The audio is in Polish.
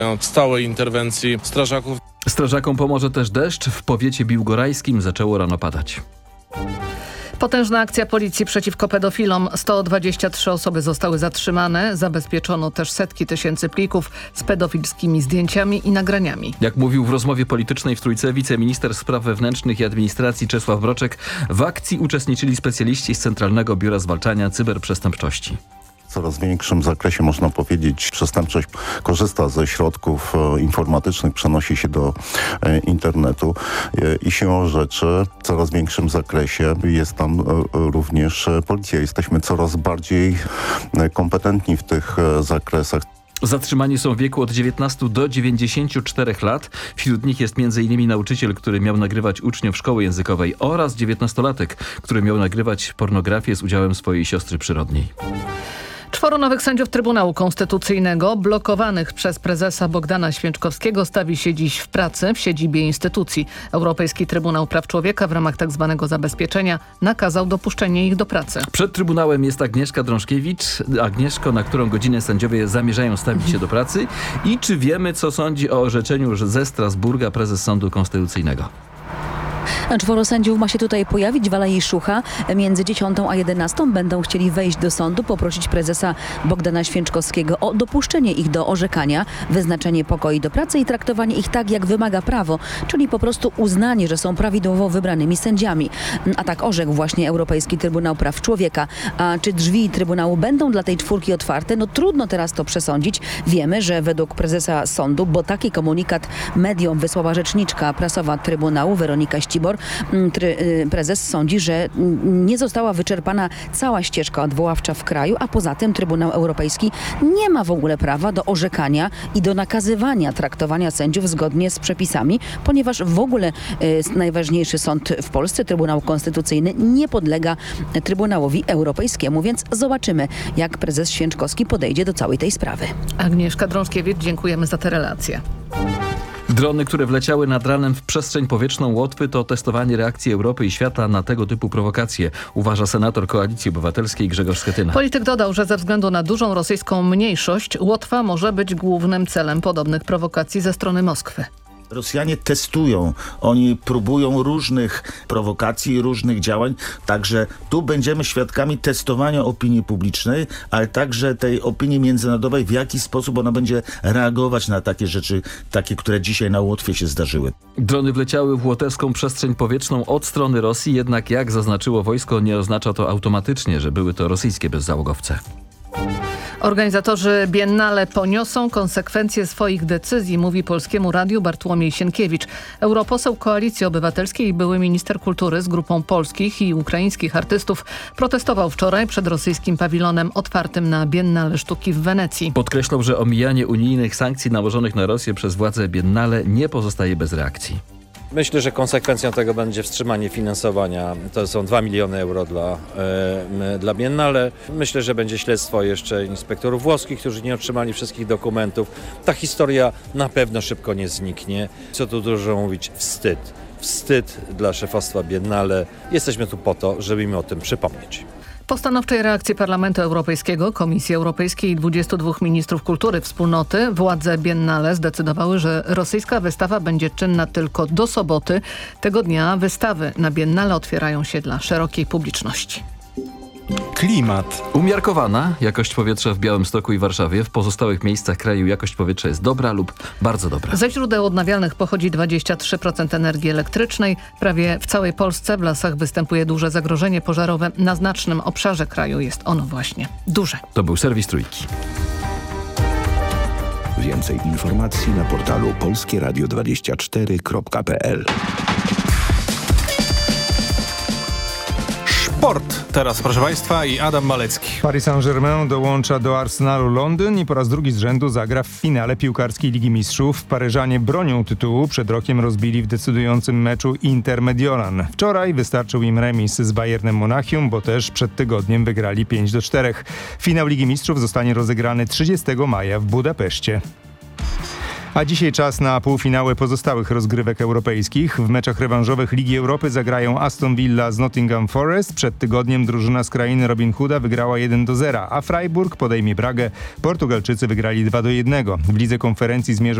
stałej interwencji strażaków. Strażakom pomoże też deszcz. W powiecie biłgorajskim zaczęło rano padać. Potężna akcja policji przeciwko pedofilom. 123 osoby zostały zatrzymane. Zabezpieczono też setki tysięcy plików z pedofilskimi zdjęciami i nagraniami. Jak mówił w rozmowie politycznej w Trójce wiceminister spraw wewnętrznych i administracji Czesław Broczek, w akcji uczestniczyli specjaliści z Centralnego Biura Zwalczania Cyberprzestępczości. W coraz większym zakresie, można powiedzieć, przestępczość korzysta ze środków informatycznych, przenosi się do internetu i siłą rzeczy w coraz większym zakresie jest tam również policja. Jesteśmy coraz bardziej kompetentni w tych zakresach. Zatrzymani są w wieku od 19 do 94 lat. Wśród nich jest m.in. nauczyciel, który miał nagrywać uczniów szkoły językowej oraz 19-latek, który miał nagrywać pornografię z udziałem swojej siostry przyrodniej. 4 nowych sędziów Trybunału Konstytucyjnego blokowanych przez prezesa Bogdana Święczkowskiego stawi się dziś w pracy w siedzibie instytucji. Europejski Trybunał Praw Człowieka w ramach tzw. zabezpieczenia nakazał dopuszczenie ich do pracy. Przed Trybunałem jest Agnieszka Drążkiewicz. Agnieszko, na którą godzinę sędziowie zamierzają stawić się do pracy? I czy wiemy, co sądzi o orzeczeniu ze Strasburga prezes Sądu Konstytucyjnego? 4 sędziów ma się tutaj pojawić. Wala i Szucha między 10 a 11 będą chcieli wejść do sądu, poprosić prezesa Bogdana Święczkowskiego o dopuszczenie ich do orzekania, wyznaczenie pokoi do pracy i traktowanie ich tak, jak wymaga prawo, czyli po prostu uznanie, że są prawidłowo wybranymi sędziami. A tak orzekł właśnie Europejski Trybunał Praw Człowieka. A czy drzwi Trybunału będą dla tej 4 otwarte? No trudno teraz to przesądzić. Wiemy, że według prezesa sądu, bo taki komunikat mediom wysłała rzeczniczka prasowa Trybunału Weronika Ścibor, prezes sądzi, że nie została wyczerpana cała ścieżka odwoławcza w kraju, a poza tym Trybunał Europejski nie ma w ogóle prawa do orzekania i do nakazywania traktowania sędziów zgodnie z przepisami, ponieważ w ogóle najważniejszy sąd w Polsce, Trybunał Konstytucyjny, nie podlega Trybunałowi Europejskiemu, więc zobaczymy, jak prezes Święczkowski podejdzie do całej tej sprawy. Agnieszka Drążkiewicz, dziękujemy za te relacje. Drony, które wleciały nad ranem w przestrzeń powietrzną Łotwy, to testowanie reakcji Europy i świata na tego typu prowokacje, uważa senator Koalicji Obywatelskiej Grzegorz Schetyna. Polityk dodał, że ze względu na dużą rosyjską mniejszość Łotwa może być głównym celem podobnych prowokacji ze strony Moskwy. Rosjanie testują, oni próbują różnych prowokacji, różnych działań, także tu będziemy świadkami testowania opinii publicznej, ale także tej opinii międzynarodowej, w jaki sposób ona będzie reagować na takie rzeczy, takie, które dzisiaj na Łotwie się zdarzyły. Drony wleciały w łotewską przestrzeń powietrzną od strony Rosji, jednak jak zaznaczyło wojsko, nie oznacza to automatycznie, że były to rosyjskie bezzałogowce. Organizatorzy Biennale poniosą konsekwencje swoich decyzji, mówi Polskiemu Radiu Bartłomiej Sienkiewicz. Europoseł Koalicji Obywatelskiej i były minister kultury z grupą polskich i ukraińskich artystów protestował wczoraj przed rosyjskim pawilonem otwartym na Biennale Sztuki w Wenecji. Podkreślał, że omijanie unijnych sankcji nałożonych na Rosję przez władze Biennale nie pozostaje bez reakcji. Myślę, że konsekwencją tego będzie wstrzymanie finansowania. To są 2 miliony euro dla Biennale. Myślę, że będzie śledztwo jeszcze inspektorów włoskich, którzy nie otrzymali wszystkich dokumentów. Ta historia na pewno szybko nie zniknie. Co tu dużo mówić? Wstyd. Wstyd dla szefostwa Biennale. Jesteśmy tu po to, żeby im o tym przypomnieć. Po stanowczej reakcji Parlamentu Europejskiego, Komisji Europejskiej i 22 ministrów kultury wspólnoty władze Biennale zdecydowały, że rosyjska wystawa będzie czynna tylko do soboty. Tego dnia wystawy na Biennale otwierają się dla szerokiej publiczności. Klimat. Umiarkowana jakość powietrza w Białymstoku i Warszawie. W pozostałych miejscach kraju jakość powietrza jest dobra lub bardzo dobra. Ze źródeł odnawialnych pochodzi 23% energii elektrycznej. Prawie w całej Polsce w lasach występuje duże zagrożenie pożarowe. Na znacznym obszarze kraju jest ono właśnie duże. To był serwis Trójki. Więcej informacji na portalu polskieradio24.pl. Sport teraz, proszę Państwa, i Adam Malecki. Paris Saint-Germain dołącza do Arsenalu Londyn i po raz drugi z rzędu zagra w finale piłkarskiej Ligi Mistrzów. Paryżanie bronią tytułu. Przed rokiem rozbili w decydującym meczu Inter Mediolan. Wczoraj wystarczył im remis z Bayernem Monachium, bo też przed tygodniem wygrali 5-4. Finał Ligi Mistrzów zostanie rozegrany 30 maja w Budapeszcie. A dzisiaj czas na półfinały pozostałych rozgrywek europejskich. W meczach rewanżowych Ligi Europy zagrają Aston Villa z Nottingham Forest. Przed tygodniem drużyna z krainy Robin Hooda wygrała 1-0, a Freiburg podejmie Bragę. Portugalczycy wygrali 2-1. W Lidze Konferencji zmierzą